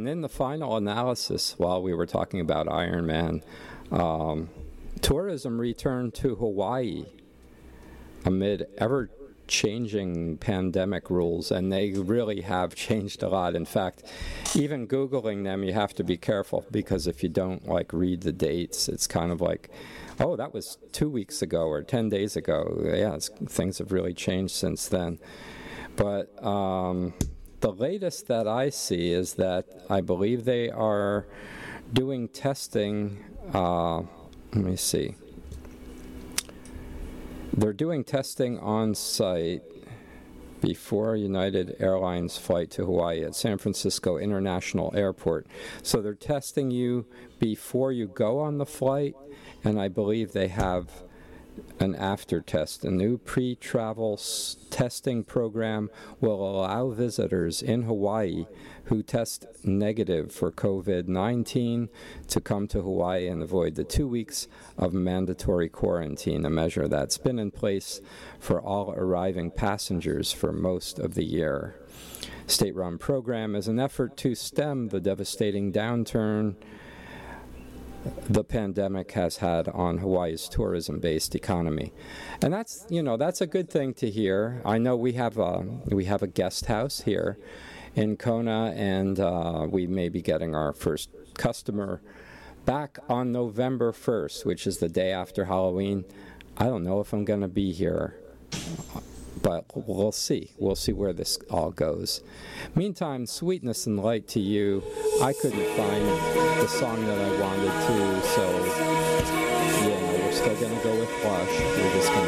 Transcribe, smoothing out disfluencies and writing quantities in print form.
and in the final analysis, while we were talking about Ironman, tourism returned to Hawaii amid ever-changing pandemic rules, and they really have changed a lot. In fact, even Googling them, you have to be careful, because if you don't read the dates, it's kind of like, oh, that was 2 weeks ago or 10 days ago. Yeah, things have really changed since then. But the latest that I see is that I believe they are doing testing. Let me see. They're doing testing on site before United Airlines flight to Hawaii at San Francisco International Airport. So they're testing you before you go on the flight, and I believe they have an after test. A new pre-travel testing program will allow visitors in Hawaii who test negative for COVID-19 to come to Hawaii and avoid the 2 weeks of mandatory quarantine, a measure that's been in place for all arriving passengers for most of the year. State-run program is an effort to stem the devastating downturn the pandemic has had on Hawaii's tourism-based economy. And that's a good thing to hear. I know we have a guest house here in Kona, and we may be getting our first customer back on November 1st, which is the day after Halloween. I don't know if I'm going to be here, but we'll see. We'll see where this all goes. Meantime, sweetness and light to you. I couldn't find the song that I wanted to, so we're still going to go with Blush. We're just going